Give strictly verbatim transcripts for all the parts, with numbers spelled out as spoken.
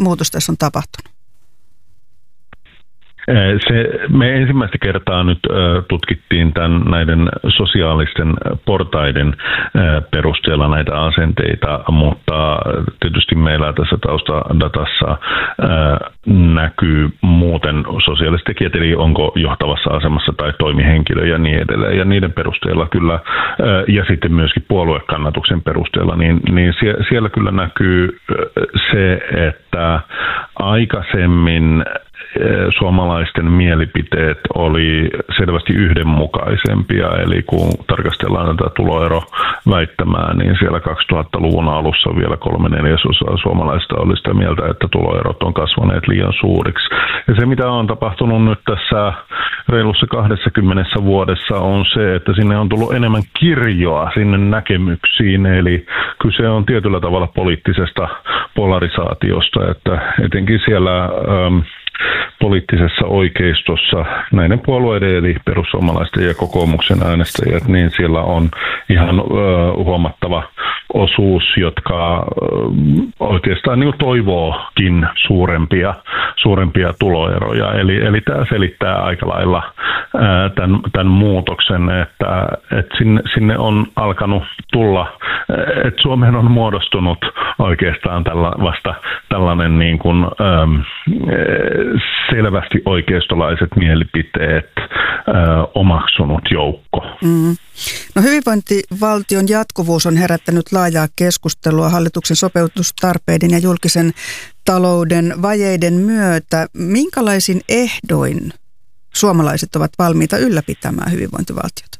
muutos tässä on tapahtunut? Se, me ensimmäistä kertaa nyt äh, tutkittiin tämän, näiden sosiaalisten portaiden äh, perusteella näitä asenteita, mutta tietysti meillä tässä taustadatassa äh, näkyy muuten sosiaaliset tekijät, eli onko johtavassa asemassa tai toimihenkilö ja niin edelleen. Ja niiden perusteella kyllä, äh, ja sitten myöskin puoluekannatuksen perusteella, niin, niin sie, siellä kyllä näkyy se, että aikaisemmin suomalaisten mielipiteet oli selvästi yhdenmukaisempia, eli kun tarkastellaan tätä tuloeroväittämää, niin siellä kaksituhattaluvun alussa vielä kolme neljäsosaa suomalaista oli sitä mieltä, että tuloerot on kasvaneet liian suuriksi. Ja se, mitä on tapahtunut nyt tässä reilussa kahdessakymmenessä vuodessa, on se, että sinne on tullut enemmän kirjoa sinne näkemyksiin, eli kyse on tietyllä tavalla poliittisesta polarisaatiosta, että etenkin siellä ähm, poliittisessa oikeistossa näiden puolueiden eli perussuomalaisten ja kokoomuksen äänestäjät, niin siellä on ihan ö, huomattava osuus, jotka ö, oikeastaan niin toivookin suurempia, suurempia tuloeroja. Eli, eli tämä selittää aika lailla ää, tämän, tämän muutoksen, että, että sinne, sinne on alkanut tulla, että Suomeen on muodostunut oikeastaan tälla, vasta tällainen niin kuin, ö, selvästi oikeistolaiset mielipiteet ö, omaksunut joukko. Mm. No, hyvinvointivaltion jatkuvuus on herättänyt laajaa keskustelua hallituksen sopeutustarpeiden ja julkisen talouden vajeiden myötä. Minkälaisin ehdoin suomalaiset ovat valmiita ylläpitämään hyvinvointivaltiota?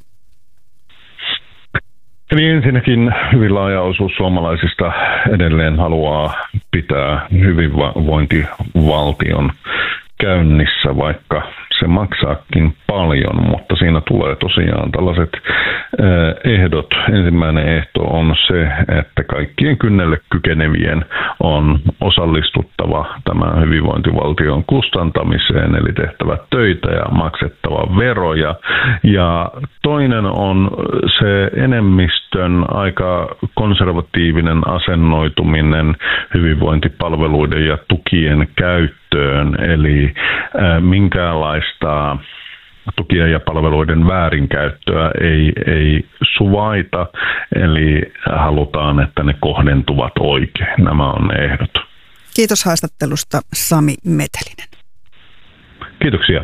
Eli ensinnäkin hyvin laaja osuus suomalaisista edelleen haluaa pitää hyvinvointivaltion käynnissä, vaikka se maksaakin paljon, mutta siinä tulee tosiaan tällaiset ehdot. Ensimmäinen ehto on se, että kaikkien kynnelle kykenevien on osallistuttava tämän hyvinvointivaltion kustantamiseen, eli tehtävä töitä ja maksettava veroja. Ja toinen on se enemmistön aika konservatiivinen asennoituminen hyvinvointipalveluiden ja tukien käyttöön, eli minkäänlaista tukien ja palveluiden väärinkäyttöä ei, ei suvaita, eli halutaan, että ne kohdentuvat oikein. Nämä on ne ehdot. Kiitos haastattelusta, Sami Metelinen. Kiitoksia.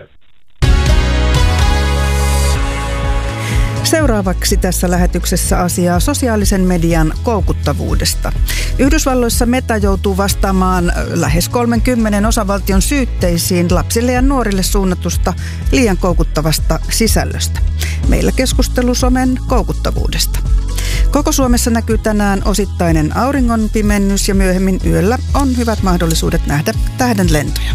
Seuraavaksi tässä lähetyksessä asiaa sosiaalisen median koukuttavuudesta. Yhdysvalloissa Meta joutuu vastaamaan lähes kolmenkymmenen osavaltion syytteisiin lapsille ja nuorille suunnatusta liian koukuttavasta sisällöstä. Meillä keskustelu somen koukuttavuudesta. Koko Suomessa näkyy tänään osittainen auringonpimennys ja myöhemmin yöllä on hyvät mahdollisuudet nähdä tähdenlentoja.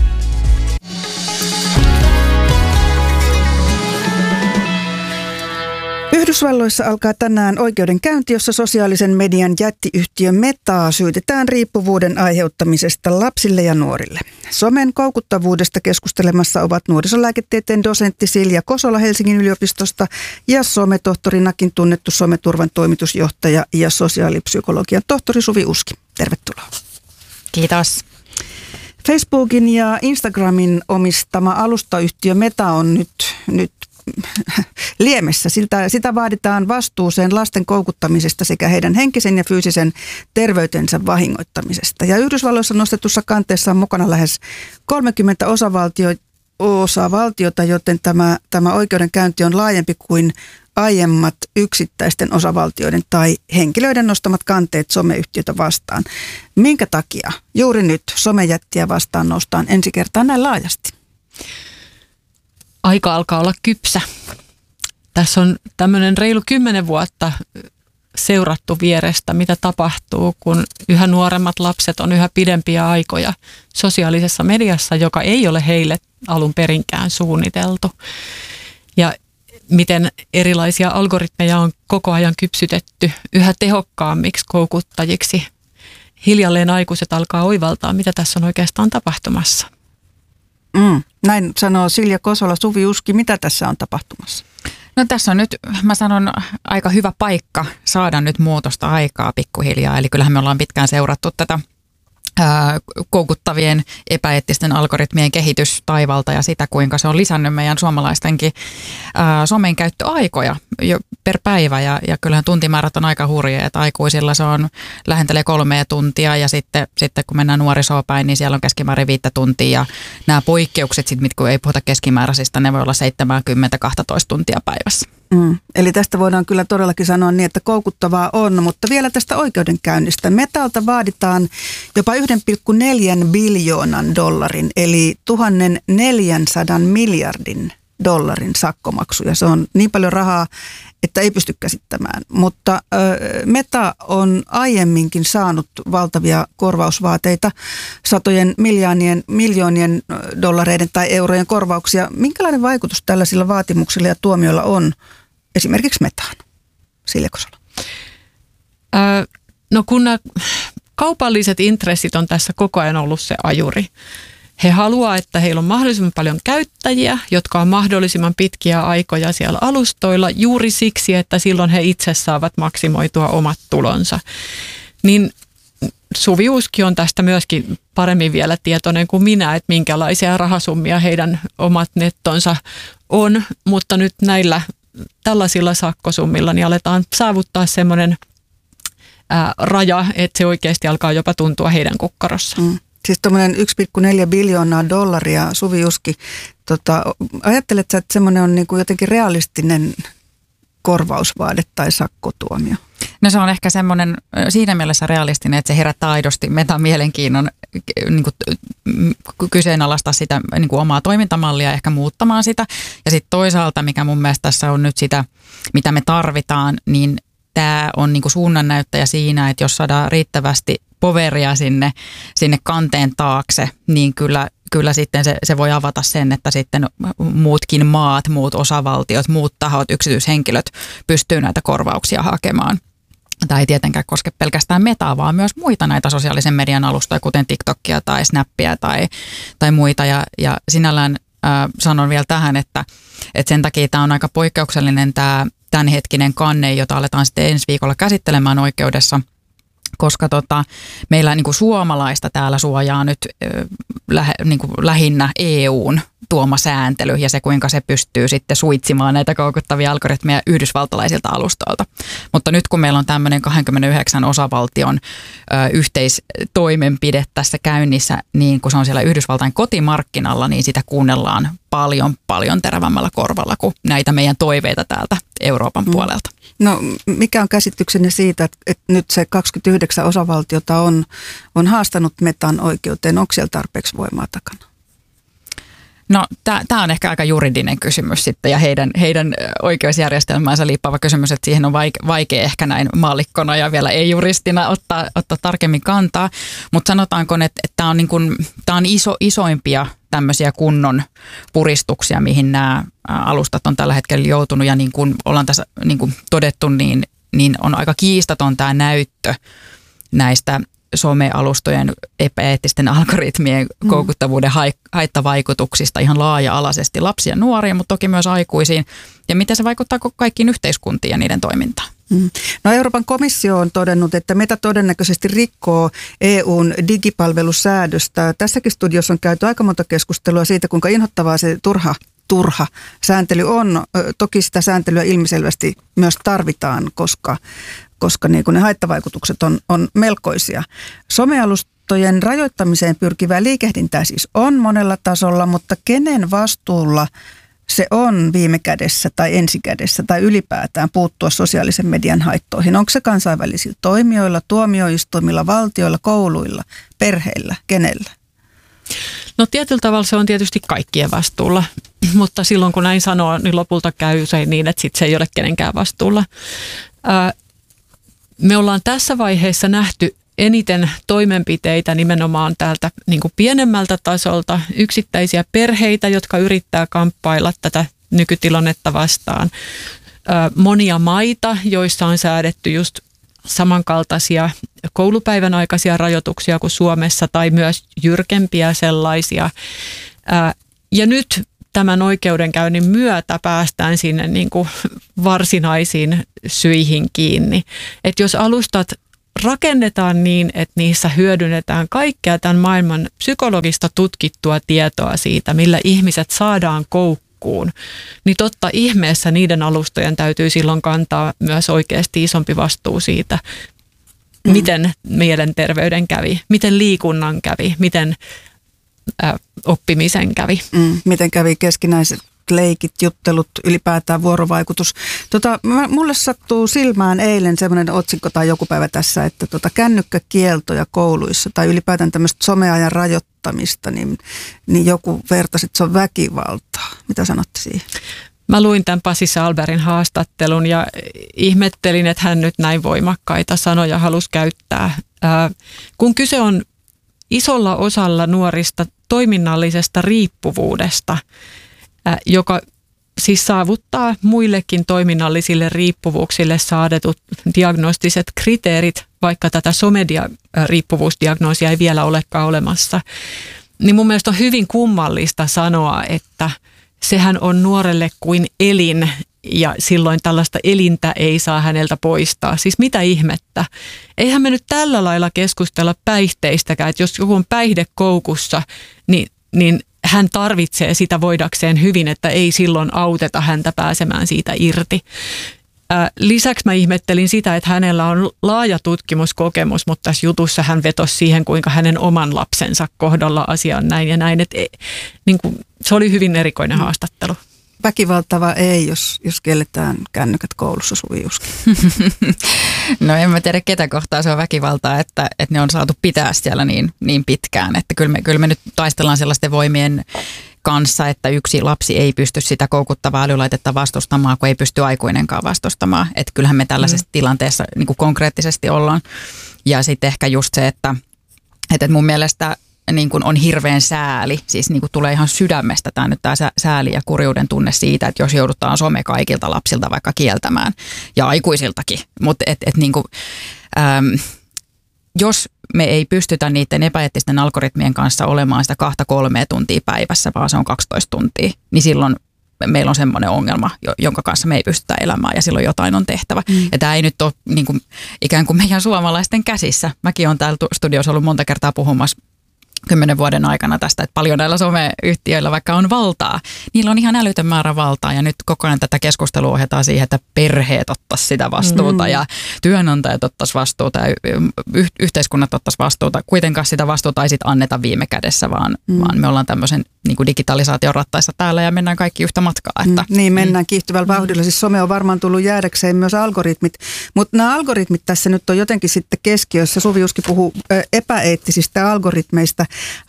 Yhdysvalloissa alkaa tänään oikeudenkäynti, jossa sosiaalisen median jättiyhtiö Metaa syytetään riippuvuuden aiheuttamisesta lapsille ja nuorille. Somen koukuttavuudesta keskustelemassa ovat nuorisolääketieteen dosentti Silja Kosola Helsingin yliopistosta ja sometohtorinakin tunnettu Someturvan toimitusjohtaja ja sosiaalipsykologian tohtori Suvi Uski. Tervetuloa. Kiitos. Facebookin ja Instagramin omistama alustayhtiö Meta on nyt, nyt liemessä. Siltä, sitä vaaditaan vastuuseen lasten koukuttamisesta sekä heidän henkisen ja fyysisen terveytensä vahingoittamisesta. Ja Yhdysvalloissa nostetussa kanteessa on mukana lähes kolmekymmentä osavaltio, osavaltiota, joten tämä, tämä oikeudenkäynti on laajempi kuin aiemmat yksittäisten osavaltioiden tai henkilöiden nostamat kanteet someyhtiötä vastaan. Minkä takia juuri nyt somejättiä vastaan noustaan ensi kertaa näin laajasti? Aika alkaa olla kypsä. Tässä on tämmöinen reilu kymmenen vuotta seurattu vierestä, mitä tapahtuu, kun yhä nuoremmat lapset on yhä pidempiä aikoja sosiaalisessa mediassa, joka ei ole heille alun perinkään suunniteltu. Ja miten erilaisia algoritmeja on koko ajan kypsytetty yhä tehokkaammiksi koukuttajiksi. Hiljalleen aikuiset alkaa oivaltaa, mitä tässä on oikeastaan tapahtumassa. Mm, näin sanoo Silja Kosola. Suvi Uski, mitä tässä on tapahtumassa? No tässä on nyt, mä sanon, aika hyvä paikka saada nyt muutosta aikaa pikkuhiljaa. Eli kyllähän me ollaan pitkään seurattu tätä koukuttavien epäeettisten algoritmien kehitystaivalta ja sitä, kuinka se on lisännyt meidän suomalaistenkin ää, somen käyttöaikoja jo per päivä. Ja, ja kyllähän tuntimäärät on aika hurjia, että aikuisilla se on lähentelee kolmea tuntia ja sitten, sitten kun mennään nuorisoon päin, niin siellä on keskimäärin viittä tuntia. Ja nämä poikkeukset, sit, mitkä ei puhuta keskimääräisistä, ne voi olla seitsemänkymmentä kaksitoista tuntia päivässä. Mm. Eli tästä voidaan kyllä todellakin sanoa niin, että koukuttavaa on, mutta vielä tästä oikeudenkäynnistä. Metalta vaaditaan jopa yksi pilkku neljä biljoonan dollarin, eli tuhatneljäsataa miljardin dollarin sakkomaksu, ja se on niin paljon rahaa, että ei pysty käsittämään. Mutta ö, Meta on aiemminkin saanut valtavia korvausvaateita, satojen miljoonien, miljoonien dollareiden tai eurojen korvauksia. Minkälainen vaikutus tällaisilla vaatimuksilla ja tuomioilla on esimerkiksi Metaan? Silja Kosola. Ö, no kun nämä kaupalliset intressit on tässä koko ajan ollut se ajuri. He haluaa, että heillä on mahdollisimman paljon käyttäjiä, jotka on mahdollisimman pitkiä aikoja siellä alustoilla juuri siksi, että silloin he itse saavat maksimoitua omat tulonsa. Niin Suvi Uski on tästä myöskin paremmin vielä tietoinen kuin minä, että minkälaisia rahasummia heidän omat nettonsa on, mutta nyt näillä tällaisilla sakkosummilla niin aletaan saavuttaa semmoinen ää, raja, että se oikeasti alkaa jopa tuntua heidän kukkarossaan. Mm. Siis tuommoinen yksi pilkku neljä biljoonaa dollaria, Suvi Juski, tota, ajattelet sä, että semmoinen on niin kuin jotenkin realistinen korvausvaade tai sakkotuomio? No se on ehkä semmoinen siinä mielessä realistinen, että se herättää aidosti Metan mielenkiinnon niin kuin, kyseenalaistaa sitä niin kuin omaa toimintamallia, ehkä muuttamaan sitä. Ja sitten toisaalta, mikä mun mielestä tässä on nyt sitä, mitä me tarvitaan, niin tämä on niin kuin suunnannäyttäjä siinä, että jos saadaan riittävästi poveria sinne, sinne kanteen taakse, niin kyllä, kyllä sitten se, se voi avata sen, että sitten muutkin maat, muut osavaltiot, muut tahot, yksityishenkilöt pystyy näitä korvauksia hakemaan. Tämä ei tietenkään koske pelkästään Metaa, vaan myös muita näitä sosiaalisen median alustoja, kuten TikTokia tai Snappia tai, tai muita. Ja, ja sinällään äh, sanon vielä tähän, että, että sen takia tämä on aika poikkeuksellinen tämä tämänhetkinen kanne, jota aletaan sitten ensi viikolla käsittelemään oikeudessa, koska tota, meillä niin kuin suomalaista täällä suojaa nyt äh, lähe, niin kuin lähinnä E U:n tuoma sääntely ja se, kuinka se pystyy sitten suitsimaan näitä koukuttavia algoritmeja yhdysvaltalaisilta alustoilta. Mutta nyt kun meillä on tämmöinen kaksikymmentäyhdeksän osavaltion ö, yhteistoimenpide tässä käynnissä, niin kun se on siellä Yhdysvaltain kotimarkkinalla, niin sitä kuunnellaan paljon, paljon terävämmällä korvalla kuin näitä meidän toiveita täältä Euroopan mm. puolelta. No mikä on käsityksenne siitä, että, että nyt se kaksikymmentäyhdeksän osavaltiota on, on haastanut Metan oikeuteen? Onko siellä tarpeeksi voimaa takana? No tämä on ehkä aika juridinen kysymys sitten ja heidän, heidän oikeusjärjestelmäänsä liippaava kysymys, että siihen on vaikea, vaikea ehkä näin maallikkona ja vielä ei-juristina ottaa, ottaa tarkemmin kantaa. Mutta sanotaanko, että tämä on, niin kuin, tää on iso, isoimpia tämmöisiä kunnon puristuksia, mihin nämä alustat on tällä hetkellä joutunut ja niin kuin ollaan tässä niin kuin todettu, niin, niin on aika kiistaton tämä näyttö näistä some-alustojen epäeettisten algoritmien koukuttavuuden haittavaikutuksista ihan laaja-alaisesti lapsia ja nuoria, mutta toki myös aikuisiin. Ja miten se vaikuttaa kaikkiin yhteiskuntiin ja niiden toimintaan? Mm. No Euroopan komissio on todennut, että Meta todennäköisesti rikkoo E U:n digipalvelusäädöstä. Tässäkin studiossa on käyty aika monta keskustelua siitä, kuinka inhottavaa se turha turha sääntely on. Toki sitä sääntelyä ilmiselvästi myös tarvitaan, koska, koska niin kuin ne haittavaikutukset on, on melkoisia. Somealustojen rajoittamiseen pyrkivää liikehdintää siis on monella tasolla, mutta kenen vastuulla se on viime kädessä tai ensikädessä tai ylipäätään puuttua sosiaalisen median haittoihin? Onko se kansainvälisillä toimijoilla, tuomioistuimilla, valtioilla, kouluilla, perheillä, kenellä? No tietyllä tavalla se on tietysti kaikkien vastuulla, mutta silloin kun näin sanoo, niin lopulta käy usein niin, että sit se ei ole kenenkään vastuulla. Ää, me ollaan tässä vaiheessa nähty eniten toimenpiteitä nimenomaan täältä niin kuin pienemmältä tasolta, yksittäisiä perheitä, jotka yrittää kamppailla tätä nykytilannetta vastaan. Ää, monia maita, joissa on säädetty just samankaltaisia koulupäivän aikaisia rajoituksia kuin Suomessa tai myös jyrkempiä sellaisia. Ää, ja nyt tämän oikeudenkäynnin myötä päästään sinne niin kuin varsinaisiin syihin kiinni. Että jos alustat rakennetaan niin, että niissä hyödynnetään kaikkea tämän maailman psykologista tutkittua tietoa siitä, millä ihmiset saadaan koukkuun, niin totta ihmeessä niiden alustojen täytyy silloin kantaa myös oikeasti isompi vastuu siitä, mm. miten mielenterveyden kävi, miten liikunnan kävi, miten ä, oppimisen kävi. Mm. Miten kävi keskinäiset leikit, juttelut, ylipäätään vuorovaikutus. Tota, mulle sattuu silmään eilen semmoinen otsikko tai joku päivä tässä, että tota, kännykkäkieltoja kouluissa tai ylipäätään tämmöistä someajan rajoittamista, niin, niin joku vertasi, että se on väkivaltaa. Mitä sanotte siihen? Mä luin tämän Pasi Sahlbergin haastattelun ja ihmettelin, että hän nyt näin voimakkaita sanoja halusi käyttää. Ää, kun kyse on isolla osalla nuorista toiminnallisesta riippuvuudesta, joka siis saavuttaa muillekin toiminnallisille riippuvuuksille saadetut diagnostiset kriteerit, vaikka tätä somediariippuvuusdiagnoosia ei vielä olekaan olemassa, niin mun mielestä on hyvin kummallista sanoa, että sehän on nuorelle kuin elin ja silloin tällaista elintä ei saa häneltä poistaa. Siis mitä ihmettä? Eihän me nyt tällä lailla keskustella päihteistäkään, että jos joku on päihdekoukussa, niin, niin hän tarvitsee sitä voidakseen hyvin, että ei silloin auteta häntä pääsemään siitä irti. Lisäksi mä ihmettelin sitä, että hänellä on laaja tutkimuskokemus, mutta tässä jutussa hän vetosi siihen, kuinka hänen oman lapsensa kohdalla asia on näin ja näin. Että niin kuin, se oli hyvin erikoinen haastattelu. Väkivaltava ei, jos, jos kielletään kännykät koulussa, Suvi Juski. No en mä tiedä, ketä kohtaa se on väkivaltaa, että, että ne on saatu pitää siellä niin, niin pitkään. Että kyllä me, kyllä me nyt taistellaan sellaisten voimien kanssa, että yksi lapsi ei pysty sitä koukuttavaa älylaitetta vastustamaan, kun ei pysty aikuinenkaan vastustamaan. Että kyllähän me tällaisessa mm. tilanteessa niin kuin konkreettisesti ollaan. Ja sitten ehkä just se, että, että mun mielestä niin kuin on hirveän sääli, siis niin kuin tulee ihan sydämestä tämä nyt tämä sääli ja kurjuuden tunne siitä, että jos joudutaan some kaikilta lapsilta vaikka kieltämään ja aikuisiltakin, mutta et, et niin kuin, äm, jos me ei pystytä niiden epäeettisten algoritmien kanssa olemaan sitä kahta kolmea tuntia päivässä, vaan se on kaksitoista tuntia, niin silloin meillä on semmoinen ongelma, jonka kanssa me ei pystytä elämään ja silloin jotain on tehtävä. Mm. Ja tämä ei nyt ole niin kuin, ikään kuin meidän suomalaisten käsissä. Mäkin olen täällä studiossa ollut monta kertaa puhumassa kymmenen vuoden aikana tästä, että paljon näillä someyhtiöillä vaikka on valtaa, niillä on ihan älytön määrä valtaa ja nyt koko ajan tätä keskustelua ohjataan siihen, että perheet ottaisi sitä vastuuta mm. ja työnantajat ottaisi vastuuta ja y- yhteiskunnat ottaisi vastuuta. Kuitenkaan sitä vastuuta ei sitten anneta viime kädessä, vaan, mm. vaan me ollaan tämmöisen niin kuin digitalisaation rattaissa täällä ja mennään kaikki yhtä matkaa. Että, mm. Niin, mennään kiihtyvällä vauhdilla. Siis some on varmaan tullut jäädäkseen myös algoritmit, mutta nämä algoritmit tässä nyt on jotenkin sitten keskiössä. Suvi Juski puhuu epäeettisistä algoritmeista.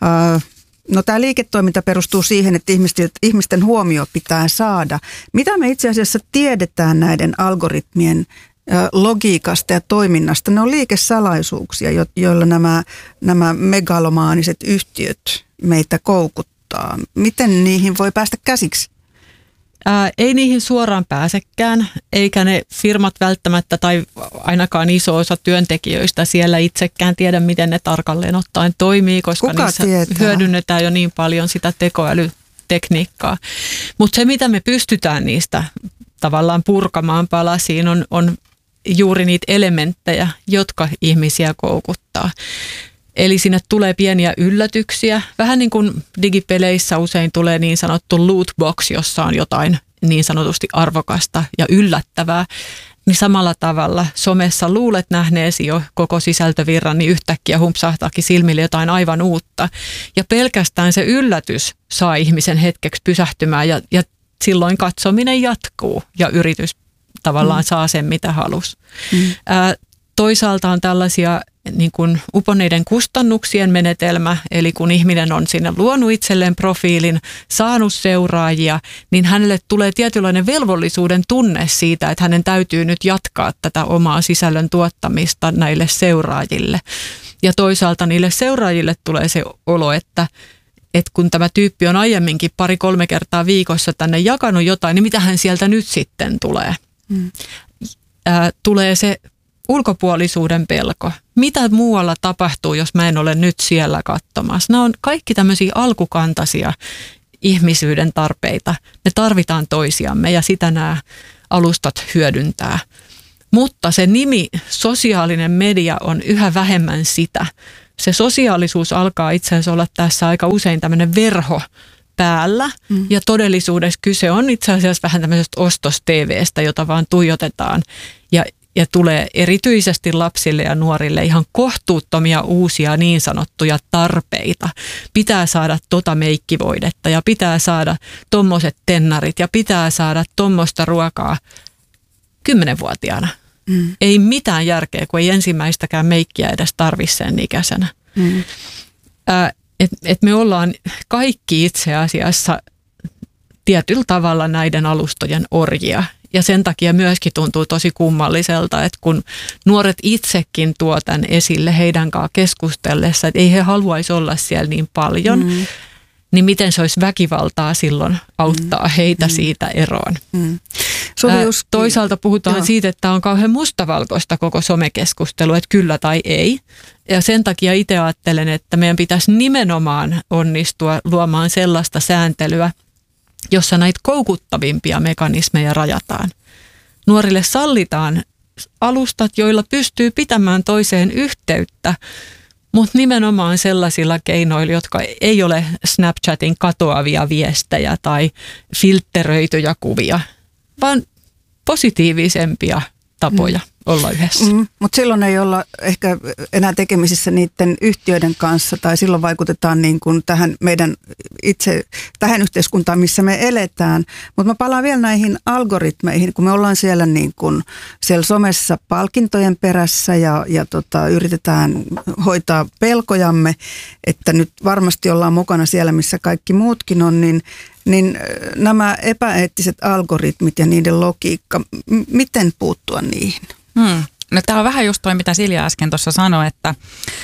No tämä liiketoiminta perustuu siihen, että ihmisten huomio pitää saada. Mitä me itse asiassa tiedetään näiden algoritmien logiikasta ja toiminnasta? Ne on liikesalaisuuksia, joilla nämä, nämä megalomaaniset yhtiöt meitä koukuttaa. Miten niihin voi päästä käsiksi? Ää, ei niihin suoraan pääsekään, eikä ne firmat välttämättä tai ainakaan iso osa työntekijöistä siellä itsekään tiedä, miten ne tarkalleen ottaen toimii, koska Kuka niissä tietää? Hyödynnetään jo niin paljon sitä tekoälytekniikkaa. Mutta se, mitä me pystytään niistä tavallaan purkamaan palasiin, on, on juuri niitä elementtejä, jotka ihmisiä koukuttaa. Eli sinne tulee pieniä yllätyksiä. Vähän niin kuin digipeleissä usein tulee niin sanottu loot box, jossa on jotain niin sanotusti arvokasta ja yllättävää. Niin samalla tavalla somessa luulet nähneesi jo koko sisältövirran, niin yhtäkkiä humpsahtaakin silmille jotain aivan uutta. Ja pelkästään se yllätys saa ihmisen hetkeksi pysähtymään ja, ja silloin katsominen jatkuu ja yritys tavallaan mm. saa sen, mitä halusi. Mm. Ää, toisaalta on tällaisia niin kuin uponneiden kustannuksien menetelmä, eli kun ihminen on sinne luonut itselleen profiilin, saanut seuraajia, niin hänelle tulee tietynlainen velvollisuuden tunne siitä, että hänen täytyy nyt jatkaa tätä omaa sisällön tuottamista näille seuraajille. Ja toisaalta niille seuraajille tulee se olo, että, että kun tämä tyyppi on aiemminkin pari-kolme kertaa viikossa tänne jakanut jotain, niin mitä hän sieltä nyt sitten tulee? Mm. Ää, tulee se ulkopuolisuuden pelko. Mitä muualla tapahtuu, jos mä en ole nyt siellä katsomassa? Nämä on kaikki tämmöisiä alkukantaisia ihmisyyden tarpeita. Me tarvitaan toisiamme ja sitä nämä alustat hyödyntää. Mutta se nimi sosiaalinen media on yhä vähemmän sitä. Se sosiaalisuus alkaa itse asiassa olla tässä aika usein tämmöinen verho päällä. Mm. Ja todellisuudessa kyse on itse asiassa vähän tämmöisestä ostos-T V:stä, jota vaan tuijotetaan. Ja, ja tulee erityisesti lapsille ja nuorille ihan kohtuuttomia uusia niin sanottuja tarpeita. Pitää saada tota meikkivoidetta ja pitää saada tommoset tennarit ja pitää saada tommosta ruokaa kymmenenvuotiaana. Mm. Ei mitään järkeä, kun ei ensimmäistäkään meikkiä edes tarvitse sen ikäisenä. Mm. Äh, et, et me ollaan kaikki itse asiassa tietyllä tavalla näiden alustojen orjia. Ja sen takia myöskin tuntuu tosi kummalliselta, että kun nuoret itsekin tuo tämän esille heidän kanssaan keskustellessa, että ei he haluaisi olla siellä niin paljon, mm. niin miten se olisi väkivaltaa silloin auttaa mm. heitä mm. siitä eroon. Mm. Ää, toisaalta puhutaan Joo. siitä, että tämä on kauhean mustavalkoista koko somekeskustelu, että kyllä tai ei. Ja sen takia itse ajattelen, että meidän pitäisi nimenomaan onnistua luomaan sellaista sääntelyä, jossa näitä koukuttavimpia mekanismeja rajataan. Nuorille sallitaan alustat, joilla pystyy pitämään toiseen yhteyttä, mutta nimenomaan sellaisilla keinoilla, jotka ei ole Snapchatin katoavia viestejä tai filtteröityjä kuvia, vaan positiivisempia tapoja mm. olla yhdessä. Mm, mutta silloin ei olla ehkä enää tekemisissä niiden yhtiöiden kanssa tai silloin vaikutetaan niin kuin tähän meidän itse, tähän yhteiskuntaan, missä me eletään. Mutta mä palaan vielä näihin algoritmeihin, kun me ollaan siellä, niin kuin, siellä somessa palkintojen perässä ja, ja tota, yritetään hoitaa pelkojamme, että nyt varmasti ollaan mukana siellä, missä kaikki muutkin on, niin niin nämä epäeettiset algoritmit ja niiden logiikka, m- miten puuttua niihin? Hmm. No, tämä on vähän just toi, mitä Silja äsken tuossa sanoi, että,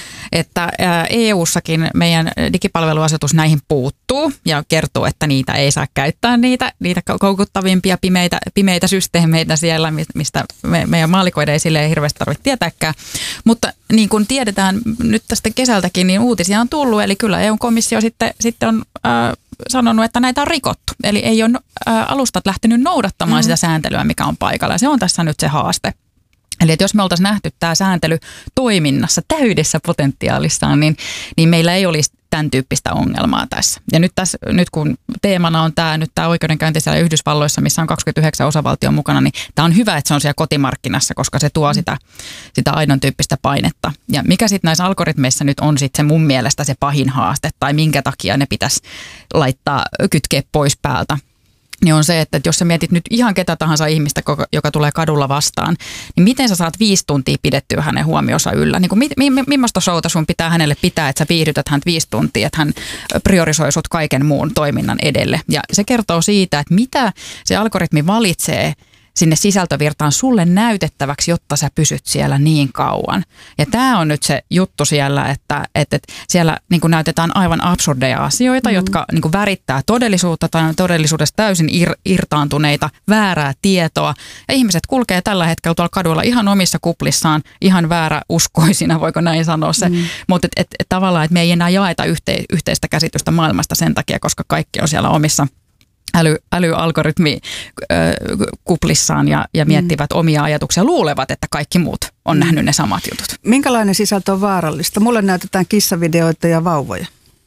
että E U-sakin meidän digipalveluasetus näihin puuttuu ja kertoo, että niitä ei saa käyttää, niitä, niitä koukuttavimpia pimeitä, pimeitä systeemeitä siellä, mistä me, meidän maalikoiden ei silleen hirveästi tarvitse tietääkään. Mutta niin kuin tiedetään nyt tästä kesältäkin, niin uutisia on tullut, eli kyllä E U-komissio sitten, sitten on äh, sanonut, että näitä on rikottu. Eli ei ole äh, alustat lähtenyt noudattamaan mm. sitä sääntelyä, mikä on paikalla. Ja se on tässä nyt se haaste. Eli että jos me oltaisiin nähty tämä sääntely toiminnassa täydessä potentiaalissaan, niin, niin meillä ei olisi tämän tyyppistä ongelmaa tässä. Ja nyt, tässä, nyt kun teemana on tämä, nyt tämä oikeudenkäynti siellä Yhdysvalloissa, missä on kaksikymmentäyhdeksän osavaltion mukana, niin tämä on hyvä, että se on siellä kotimarkkinassa, koska se tuo sitä, sitä aidon tyyppistä painetta. Ja mikä sitten näissä algoritmeissa nyt on sitten se mun mielestä se pahin haaste, tai minkä takia ne pitäisi laittaa, kytkeä pois päältä, niin on se, että jos sä mietit nyt ihan ketä tahansa ihmistä, joka tulee kadulla vastaan, niin miten sä saat viisi tuntia pidettyä hänen huomionsa yllä? Niin kuin, mi, mi, millaista showta sun pitää hänelle pitää, että sä viihdytät hän viisi tuntia, että hän priorisoi sut kaiken muun toiminnan edelle. Ja se kertoo siitä, että mitä se algoritmi valitsee sinne sisältövirtaan sulle näytettäväksi, jotta sä pysyt siellä niin kauan. Ja tämä on nyt se juttu siellä, että, että, että siellä niin kuin näytetään aivan absurdeja asioita, mm. jotka niin kuin värittää todellisuutta tai on todellisuudessa täysin ir, irtaantuneita, väärää tietoa. Ja ihmiset kulkee tällä hetkellä tuolla kadulla ihan omissa kuplissaan, ihan vääräuskoisina, voiko näin sanoa se. Mm. Mutta et, et, et, tavallaan, että me ei enää jaeta yhte, yhteistä käsitystä maailmasta sen takia, koska kaikki on siellä omissa Äly, älyalgoritmi äh, kuplissaan ja, ja miettivät mm. omia ajatuksia, luulevat, että kaikki muut on mm. nähnyt ne samat jutut. Minkälainen sisältö on vaarallista? Mulle näytetään kissavideoita ja vauvoja.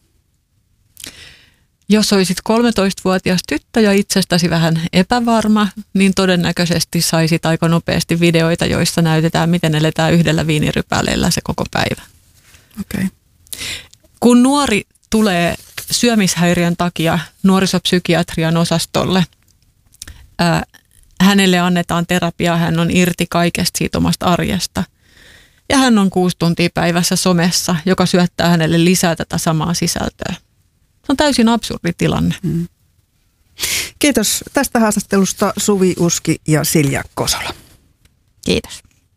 Jos olisit kolmetoistavuotias tyttö ja itsestäsi vähän epävarma, niin todennäköisesti saisit aika nopeasti videoita, joissa näytetään, miten eletään yhdellä viinirypäleellä se koko päivä. Okay. Kun nuori tulee syömishäiriön takia nuorisopsykiatrian osastolle, ää, hänelle annetaan terapiaa, hän on irti kaikesta siitä omasta arjesta. Ja hän on kuusi tuntia päivässä somessa, joka syöttää hänelle lisää tätä samaa sisältöä. Se on täysin absurdi tilanne. Mm. Kiitos tästä haastattelusta Suvi Uski ja Silja Kosola. Kiitos.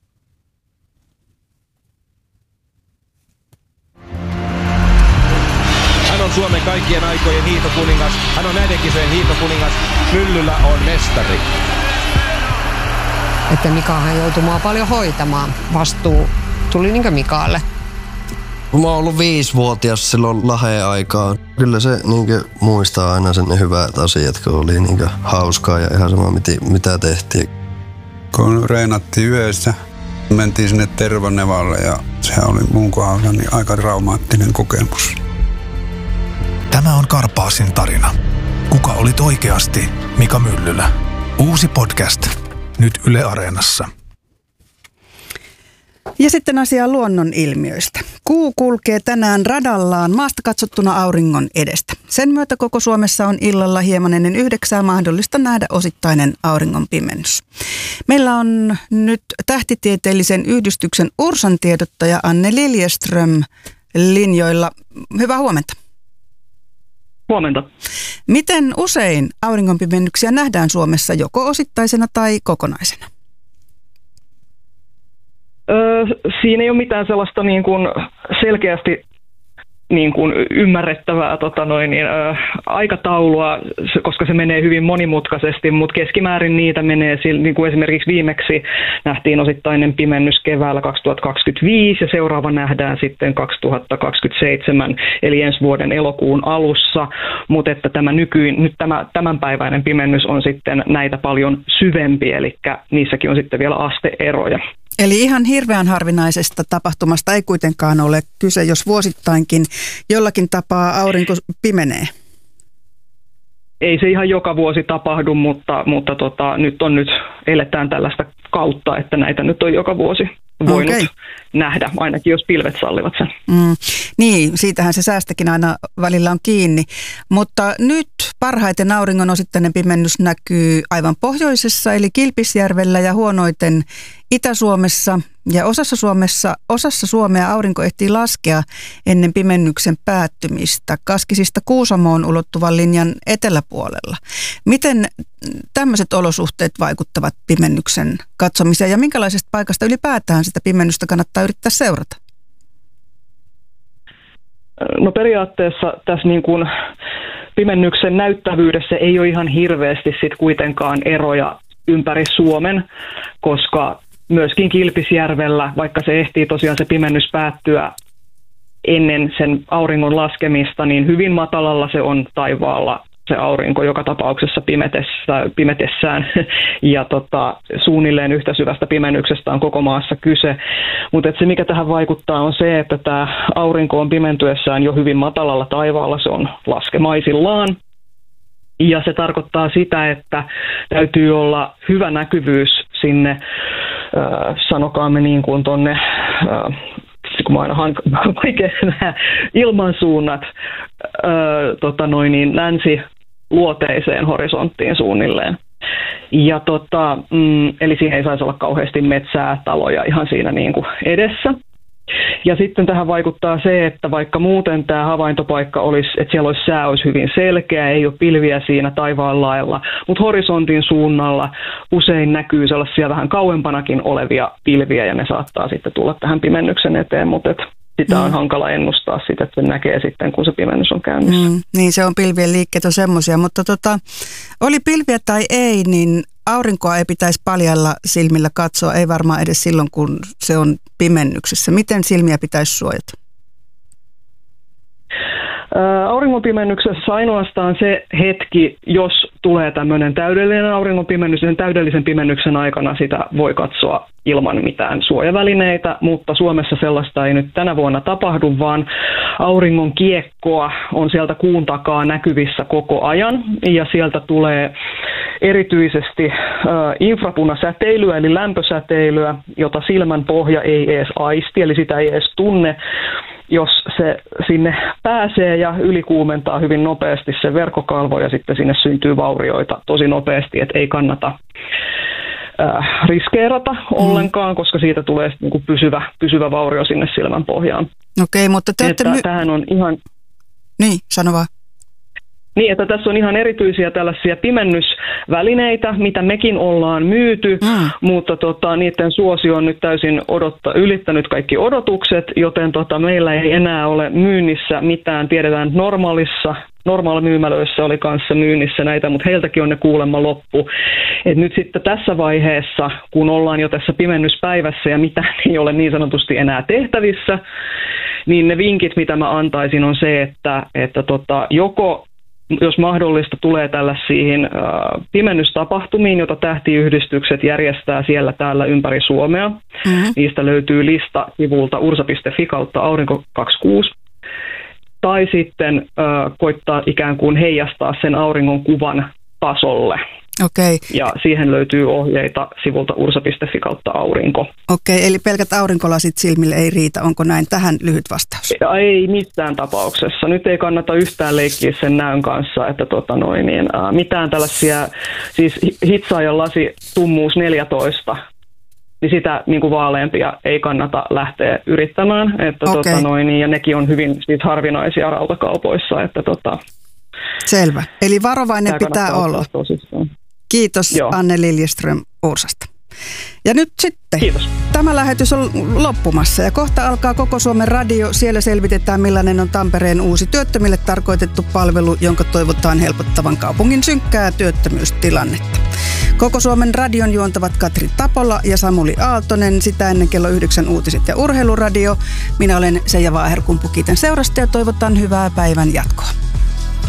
Hän on Suomen kaikkien aikojen hiihtokuningas. Hän on näiden kisojen hiihtokuningas. Myllyllä on mestari. Että Mikahan joutui mua paljon hoitamaan. Vastuu tuli niinkö Mikaalle. Mä oon ollut viisivuotias silloin Laheen aikaan. Kyllä se niinkö muistaa aina sen ne hyvät asiat, kun oli niinkö hauskaa ja ihan sama mitä tehtiin. kun reenattiin yössä. Mentiin sinne Tervanevalle ja se oli mun kohdalla niin aika traumaattinen kokemus. Tämä on Karpaasin tarina. Kuka olit oikeasti Mika Myllylä? Uusi podcast. Nyt Yle Areenassa. Ja sitten asiaa luonnonilmiöistä. Kuu kulkee tänään radallaan maasta katsottuna auringon edestä. Sen myötä koko Suomessa on illalla hieman ennen yhdeksää mahdollista nähdä osittainen auringon pimennys. Meillä on nyt tähtitieteellisen yhdistyksen Ursan tiedottaja Anne Liljeström linjoilla. Hyvää huomenta. Huomenta. Miten usein auringonpimennyksiä nähdään Suomessa joko osittaisena tai kokonaisena? Öö, siinä ei ole mitään sellaista niin kuin selkeästi niin kuin ymmärrettävää tota noin, niin, ö, aikataulua, koska se menee hyvin monimutkaisesti, mutta keskimäärin niitä menee, niin kuin esimerkiksi viimeksi nähtiin osittainen pimennys keväällä kaksituhattakaksikymmentäviisi ja seuraava nähdään sitten kaksituhattakaksikymmentäseitsemän eli ensi vuoden elokuun alussa, mutta että tämä nykyin, nyt tämä tämänpäiväinen pimennys on sitten näitä paljon syvempi, eli niissäkin on sitten vielä asteeroja. Eli ihan hirveän harvinaisesta tapahtumasta ei kuitenkaan ole kyse, jos vuosittainkin jollakin tapaa aurinko pimenee. Ei se ihan joka vuosi tapahdu, mutta, mutta tota, nyt on nyt eletään tällaista kautta, että näitä nyt on joka vuosi voinut okay. nähdä, ainakin jos pilvet sallivat sen. Mm, niin, siitähän se säästäkin aina välillä on kiinni. Mutta nyt parhaiten auringon osittainen pimennys näkyy aivan pohjoisessa, eli Kilpisjärvellä ja huonoiten Itä-Suomessa ja osassa, Suomessa, osassa Suomea aurinko ehtii laskea ennen pimennyksen päättymistä Kaskisista Kuusamoon ulottuvan linjan eteläpuolella. Miten tämmöiset olosuhteet vaikuttavat pimennyksen katsomiseen ja minkälaisesta paikasta ylipäätään sitä pimennystä kannattaa yrittää seurata? No periaatteessa tässä niin kuin pimennyksen näyttävyydessä ei ole ihan hirveästi sit kuitenkaan eroja ympäri Suomen, koska myöskin Kilpisjärvellä, vaikka se ehtii tosiaan se pimennys päättyä ennen sen auringon laskemista, niin hyvin matalalla se on taivaalla se aurinko joka tapauksessa pimetessä, pimetessään ja tota, suunnilleen yhtä syvästä pimennyksestä on koko maassa kyse. Mutta se mikä tähän vaikuttaa on se, että tämä aurinko on pimentyessään jo hyvin matalalla taivaalla, se on laskemaisillaan. Ja se tarkoittaa sitä, että täytyy olla hyvä näkyvyys sinne, äh, sanokaamme niin kuin tuonne, äh, kun mä aina hankaan oikein nämä ilmansuunnat, äh, tota noin niin, länsiluoteiseen horisonttiin suunnilleen. Ja tota, mm, eli siihen ei saisi olla kauheasti metsää, taloja ihan siinä niin kuin edessä. Ja sitten tähän vaikuttaa se, että vaikka muuten tämä havaintopaikka olisi, että siellä olisi sää olisi hyvin selkeä, ei ole pilviä siinä taivaan laella, mutta horisontin suunnalla usein näkyy sellaisia vähän kauempanakin olevia pilviä ja ne saattaa sitten tulla tähän pimennyksen eteen, mutta et sitä on mm. hankala ennustaa sitä, että se näkee sitten, kun se pimennys on käynnissä. Mm, niin se on pilvien liikkeet on semmoisia, mutta tota, oli pilviä tai ei, niin aurinkoa ei pitäisi paljalla silmillä katsoa, ei varmaan edes silloin, kun se on pimennyksessä. Miten silmiä pitäisi suojata? Auringonpimennyksessä ainoastaan se hetki, jos tulee tämmöinen täydellinen auringonpimennys, sen täydellisen pimennyksen aikana sitä voi katsoa ilman mitään suojavälineitä, mutta Suomessa sellaista ei nyt tänä vuonna tapahdu, vaan auringon kiekkoa on sieltä kuun takaa näkyvissä koko ajan ja sieltä tulee erityisesti äh, infrapunasäteilyä eli lämpösäteilyä, jota silmän pohja ei edes aisti, eli sitä ei edes tunne. Jos se sinne pääsee ja ylikuumentaa hyvin nopeasti se verkkokalvo ja sitten sinne syntyy vaurioita tosi nopeasti, että ei kannata äh, riskeerata mm. ollenkaan, koska siitä tulee niin kuin pysyvä, pysyvä vaurio sinne silmän pohjaan. Okei, mutta te että my- tähän on ihan... Niin, sano vaan. Niin, että tässä on ihan erityisiä tällaisia pimennysvälineitä, mitä mekin ollaan myyty, mm. mutta tota, niiden suosio on nyt täysin odotta, ylittänyt kaikki odotukset, joten tota, meillä ei enää ole myynnissä mitään. Tiedetään, että normaalissa, normaalimyymälöissä oli kanssa myynnissä näitä, mutta heiltäkin on ne kuulemma loppu. Et nyt sitten tässä vaiheessa, kun ollaan jo tässä pimennyspäivässä ja mitä ei ole niin sanotusti enää tehtävissä, niin ne vinkit, mitä mä antaisin, on se, että, että tota, joko jos mahdollista, tulee tällaisiin äh, pimennystapahtumiin, joita tähtiyhdistykset järjestää siellä täällä ympäri Suomea. Mm-hmm. Niistä löytyy lista sivulta ursa piste fi kautta aurinko kaksikymmentäkuusi. Tai sitten äh, koittaa ikään kuin heijastaa sen auringon kuvan tasolle. Okei. Ja siihen löytyy ohjeita sivulta ursa piste fi kautta aurinko. Okei, eli pelkät aurinkolasit silmille ei riitä. Onko näin? Tähän lyhyt vastaus. Ei missään tapauksessa. Nyt ei kannata yhtään leikkiä sen näön kanssa, että tota noin, niin, ää, mitään tällaisia, siis hitsaajan lasi tummuus neljätoista, niin sitä niin kuin vaaleampia ei kannata lähteä yrittämään. Että, okay. tota noin, ja nekin on hyvin siis harvinaisia rautakaupoissa. Että, tota, selvä. Eli varovainen pitää olla. Tosissaan. Kiitos Joo. Anne Liljeström Ursasta. Ja nyt sitten Kiitos. Tämä lähetys on loppumassa ja kohta alkaa Koko Suomen radio. Siellä selvitetään, millainen on Tampereen uusi työttömille tarkoitettu palvelu, jonka toivotaan helpottavan kaupungin synkkää työttömyystilannetta. Koko Suomen radion juontavat Katri Tapola ja Samuli Aaltonen. Sitä ennen kello yhdeksän uutiset ja urheiluradio. Minä olen Seija Vaaherkumpu. Kiitän seurasta ja toivotan hyvää päivän jatkoa.